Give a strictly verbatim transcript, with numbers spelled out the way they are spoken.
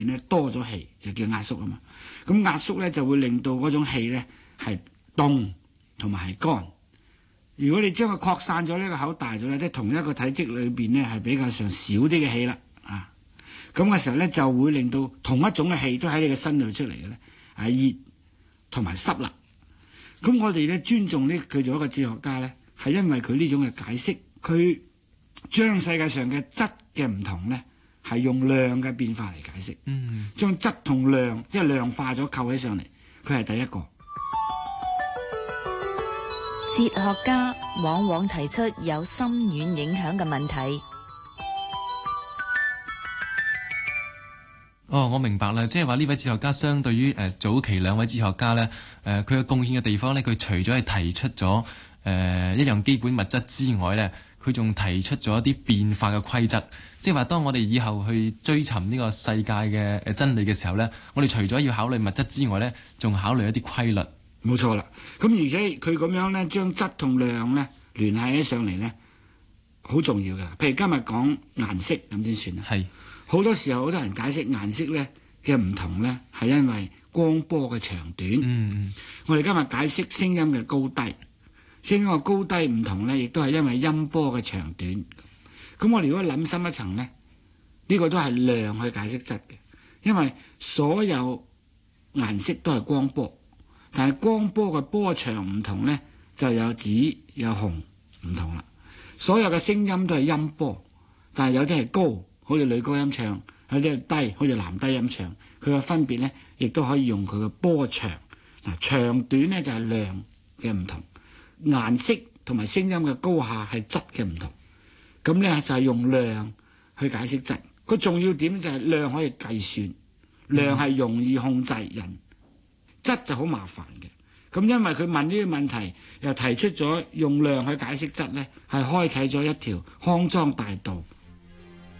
咧多咗氣，就叫壓縮啊嘛。咁壓縮咧就會令到嗰種氣咧係凍同埋係乾。如果你將佢擴散咗呢個口大咗咧，即係同一個體積裏邊咧係比較上少啲嘅氣啦，啊，咁嘅時候咧就會令到同一種嘅氣都喺你嘅身度出嚟嘅咧係熱同埋濕啦。咁我哋咧尊重呢佢做一個哲學家咧，係因為佢呢種嘅解釋，佢將世界上嘅質嘅唔同咧係用量嘅變化嚟解釋，嗯，將質同量即係量化咗扣起上嚟，佢係第一個。 哲學家往往提出有深遠影響嘅問題。 哦，我明白啦，即係話呢位哲學家相對於誒、呃、早期兩位哲學家咧，誒佢嘅貢獻嘅地方咧，佢除咗係提出咗誒、呃、一樣基本物質之外咧，佢仲提出咗一啲變化嘅規則。即係話，當我哋以後去追尋呢個世界嘅誒真理嘅時候咧，我哋除咗要考慮物質之外咧，仲考慮一啲規律。 冇錯啦，咁而且佢咁樣咧，將質同量咧聯繫起上嚟咧，好重要噶啦。譬如今日講顏色咁先算啦。係好多時候，好多人解釋顏色咧嘅唔同咧，係因為光波嘅長短。嗯，我哋今日解釋聲音嘅高低，聲音嘅高低唔同咧，亦都係因為音波嘅長短。咁我哋如果諗深一層咧，呢個都係量去解釋質嘅，因為所有顏色都係光波。但係光波嘅波長唔同呢，就有紫有紅唔同啦。所有嘅聲音都係音波，但係有啲係高，好似女高音唱；有啲係低，好似男低音唱。佢嘅分別呢，亦都可以用佢嘅波長。嗱，長短呢，就係量嘅唔同，顏色同埋聲音嘅高下係質嘅唔同。咁呢，就係用量去解釋質。個重要點就係量可以計算，量係容易控制人。質就好麻煩嘅，咁因為佢問呢個問題，又提出咗用量去解釋質呢，係開啟咗一條康莊大道。